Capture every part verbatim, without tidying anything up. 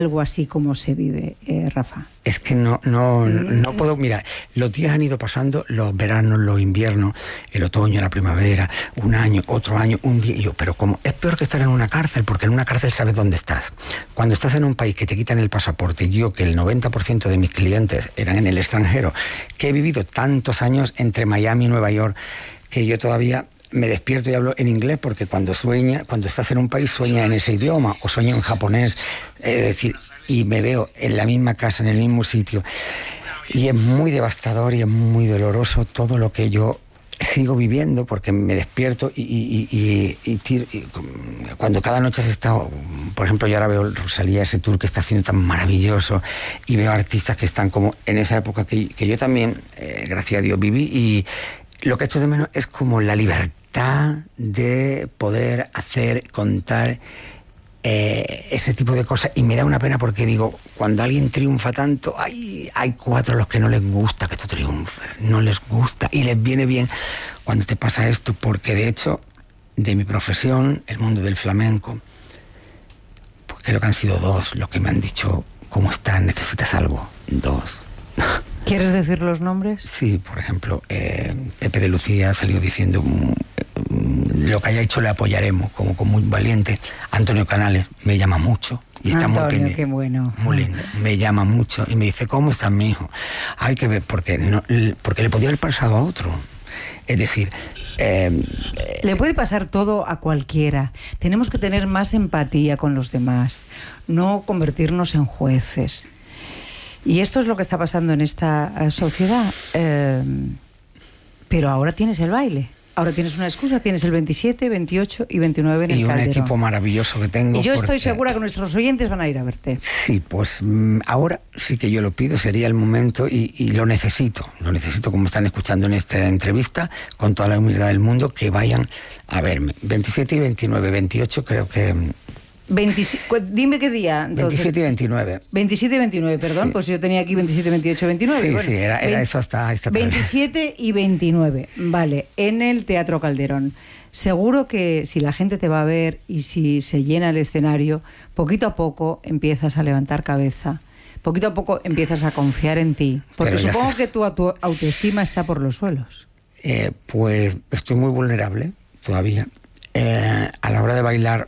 algo así como se vive, eh, Rafa? Es que no, no, no puedo, mira, los días han ido pasando, los veranos, los inviernos, el otoño, la primavera, un año, otro año, un día, y yo, pero como es peor que estar en una cárcel, porque en una cárcel sabes dónde estás. Cuando estás en un país que te quitan el pasaporte, yo que el noventa por ciento de mis clientes eran en el extranjero, que he vivido tantos años entre Miami y Nueva York, que yo todavía me despierto y hablo en inglés, porque cuando sueña, cuando estás en un país sueña en ese idioma, o sueño en japonés, es decir, y me veo en la misma casa, en el mismo sitio, y es muy devastador y es muy doloroso todo lo que yo sigo viviendo, porque me despierto y, y, y, y, tiro, y cuando cada noche has estado, por ejemplo, yo ahora veo Rosalía, ese tour que está haciendo tan maravilloso, y veo artistas que están como en esa época que, que yo también, eh, gracias a Dios, viví, y lo que echo de menos es como la libertad de poder hacer, contar eh, ese tipo de cosas, y me da una pena porque digo, cuando alguien triunfa tanto, hay, hay cuatro a los que no les gusta que tú triunfes, no les gusta, y les viene bien cuando te pasa esto, porque de hecho, de mi profesión, el mundo del flamenco, pues creo que han sido dos los que me han dicho, ¿cómo estás? ¿Necesitas algo? Dos. ¿Quieres decir los nombres? Sí, por ejemplo, eh, Pepe de Lucía salió diciendo mm, lo que haya hecho le apoyaremos, como con muy valiente. Antonio Canales me llama mucho y está Antonio, muy pendiente. Qué bueno. Muy lindo. Me llama mucho y me dice, ¿cómo estás, mi hijo? Hay que ver, porque, no, porque le podía haber pasado a otro. Es decir, eh, le puede pasar todo a cualquiera. Tenemos que tener más empatía con los demás, no convertirnos en jueces. Y esto es lo que está pasando en esta uh, sociedad. Eh, pero ahora tienes el baile. Ahora tienes una excusa. Tienes el veintisiete, veintiocho y veintinueve en el Calderón. Y un equipo maravilloso que tengo. Y yo porque... estoy segura que nuestros oyentes van a ir a verte. Sí, pues ahora sí que yo lo pido. Sería el momento y, y lo necesito. Lo necesito, como están escuchando en esta entrevista, con toda la humildad del mundo, que vayan a verme. veintisiete y veintinueve, veintiocho creo que... veinticinco, dime qué día. Entonces. veintisiete y veintinueve. veintisiete y veintinueve, perdón, sí. Pues yo tenía aquí veintisiete, veintiocho, veintinueve. Sí, bueno, sí, era, era veinte, eso hasta esta tarde. veintisiete y veintinueve, vale, en el Teatro Calderón. Seguro que si la gente te va a ver y si se llena el escenario, poquito a poco empiezas a levantar cabeza, poquito a poco empiezas a confiar en ti, porque supongo sé. que tu, tu autoestima está por los suelos. Eh, pues estoy muy vulnerable todavía. Eh, a la hora de bailar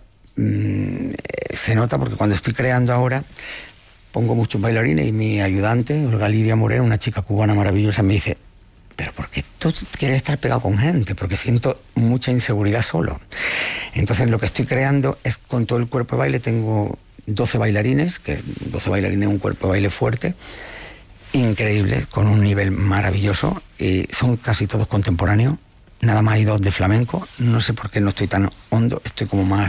se nota, porque cuando estoy creando ahora pongo muchos bailarines y mi ayudante, Olga Lidia Moreno, una chica cubana maravillosa, me dice, pero ¿por qué tú quieres estar pegado con gente? Porque siento mucha inseguridad solo. Entonces lo que estoy creando es con todo el cuerpo de baile. Tengo doce bailarines, que doce bailarines, un cuerpo de baile fuerte, increíble, con un nivel maravilloso, y son casi todos contemporáneos. Nada más hay dos de flamenco. No sé por qué no estoy tan hondo, estoy como más...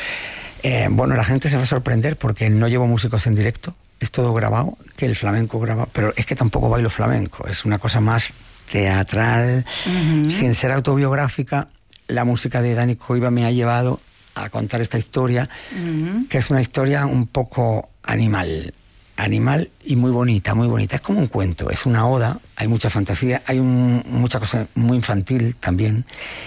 Eh, bueno, la gente se va a sorprender porque no llevo músicos en directo, es todo grabado, que el flamenco grabado, pero es que tampoco bailo flamenco, es una cosa más teatral, uh-huh. Sin ser autobiográfica. La música de Dani Coiba me ha llevado a contar esta historia, uh-huh. que es una historia un poco animal. Animal y muy bonita, muy bonita. Es como un cuento, es una oda, hay mucha fantasía, hay un, mucha cosa muy infantil también,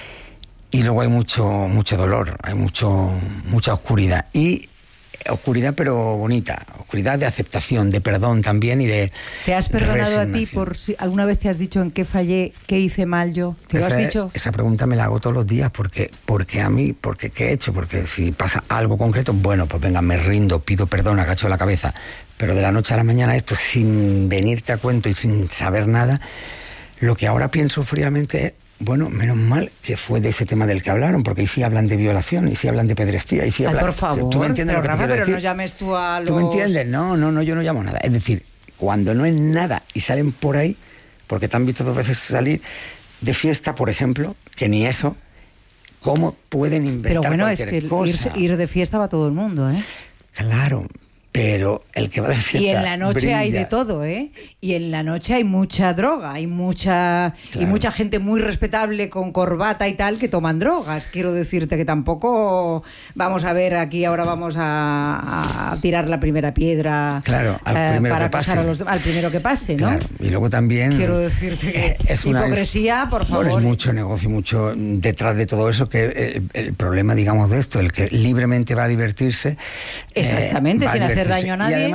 y luego hay mucho, mucho dolor, hay mucho, mucha oscuridad. Y oscuridad pero bonita, oscuridad de aceptación, de perdón también y de... ¿Te has perdonado a ti por si alguna vez te has dicho en qué fallé, qué hice mal yo? ¿Te esa, lo has dicho? Esa pregunta me la hago todos los días, porque, porque a mí, porque ¿qué he hecho? Porque si pasa algo concreto, bueno, pues venga, me rindo, pido perdón, agacho la cabeza. Pero de la noche a la mañana esto, sin venirte a cuento y sin saber nada, lo que ahora pienso fríamente es, bueno, menos mal que fue de ese tema del que hablaron, porque ahí sí hablan de violación, y sí hablan de pederastía, y sí hablan... Ay, por favor, ¿tú me entiendes pero, lo que Rafa, te quiero pero decir? no llames tú a los... ¿Tú me entiendes? No, no, no, yo no llamo nada. Es decir, cuando no es nada y salen por ahí, porque te han visto dos veces salir de fiesta, por ejemplo, que ni eso, ¿cómo pueden inventar Pero bueno, cualquier es que cosa? Ir, ir de fiesta va todo el mundo, ¿eh? Claro, pero el que va de fiesta y en la noche brilla. Hay de todo, ¿eh? Y en la noche hay mucha droga, hay mucha claro. Y mucha gente muy respetable con corbata y tal que toman drogas. Quiero decirte que tampoco vamos a ver aquí ahora vamos a, a tirar la primera piedra. Claro, al eh, primero para que pase. pasar a los, al primero que pase, ¿no? Claro. Y luego también quiero decirte que es una hipocresía, por favor. Bueno, es mucho negocio, mucho detrás de todo eso, que el, el problema, digamos, de esto, el que libremente va a divertirse. Exactamente, eh, va sin a hacer hacer daño a nadie.